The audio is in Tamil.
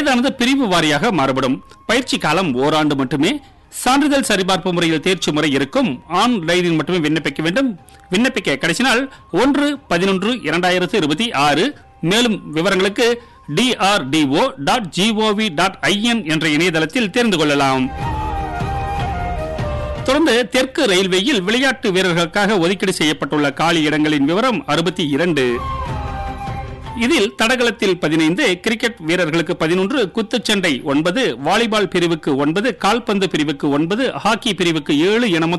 வயதானது பிரிவு வாரியாக மாறுபடும். பயிற்சி காலம் ஓராண்டு மட்டுமே. சான்றிதழ் சரிபார்ப்பு முறையில் தேர்ச்சி முறை இருக்கும். ஆன்லைனில் மட்டுமே விண்ணப்பிக்க வேண்டும். விண்ணப்பிக்க கடைசி நாள் 1/11/2026. மேலும் விவரங்களுக்கு drdo.gov.in என்ற இணையதளத்தில் தெரிந்து கொள்ளலாம். தொடர்ந்து தெற்கு ரயில்வேயில் விளையாட்டு வீரர்களுக்காக ஒதுக்கீடு செய்யப்பட்டுள்ள காலி இடங்களின் விவரம் 62. இதில் தடகளத்தில் 15, கிரிக்கெட் வீரர்களுக்கு 11, குத்துச்சண்டை 9, வாலிபால் பிரிவுக்கு 9, கால்பந்து பிரிவுக்கு 9, ஹாக்கி பிரிவுக்கு 7 என